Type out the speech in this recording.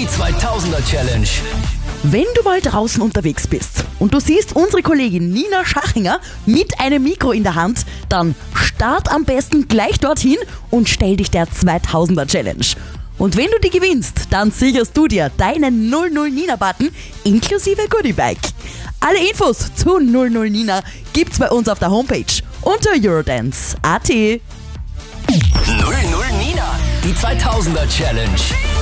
Die 2000er Challenge. Wenn du mal draußen unterwegs bist und du siehst unsere Kollegin Nina Schachinger mit einem Mikro in der Hand, dann start am besten gleich dorthin und stell dich der 2000er Challenge. Und wenn du die gewinnst, dann sicherst du dir deinen 00 Nina Button inklusive Goodiebag. Alle Infos zu 00 Nina gibt's bei uns auf der Homepage unter Eurodance.at. 00 Nina. Die 2000er Challenge.